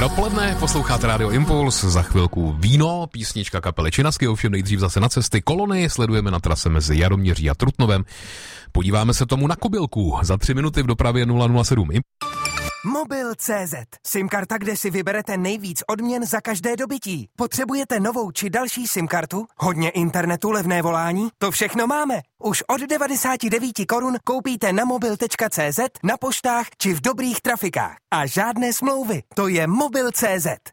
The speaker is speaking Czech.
Dobré odpoledne, posloucháte Radio Impuls, za chvilku víno, písnička kapely Činasky, ovšem nejdřív zase na cesty kolony, sledujeme na trase mezi Jaroměří a Trutnovem. Podíváme se tomu na kobylku, za 3 minuty v dopravě 007. Mobil.cz. SIM-karta, kde si vyberete nejvíc odměn za každé dobytí. Potřebujete novou či další SIM-kartu? Hodně internetu, levné volání? To všechno máme. Už od 99 korun koupíte na mobil.cz, na poštách či v dobrých trafikách. A žádné smlouvy. To je Mobil.cz.